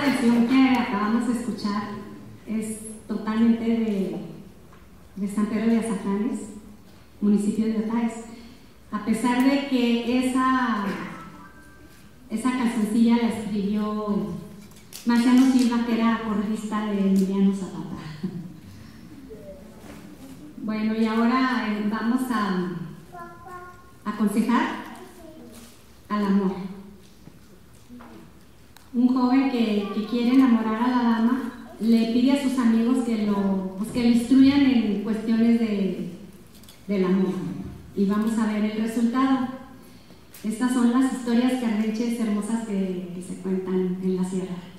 canción que acabamos de escuchar es totalmente de San Pedro de Azatlán, municipio de Otaes. A pesar de que esa cancioncilla la escribió Marciano Silva, que era correísta de Emiliano Zapata. Bueno, y ahora vamos a aconsejar al amor. Un joven que quiere enamorar a la dama le pide a sus amigos que lo instruyan en cuestiones del amor. Y vamos a ver el resultado. Estas son las historias cardenches hermosas que se cuentan en la sierra.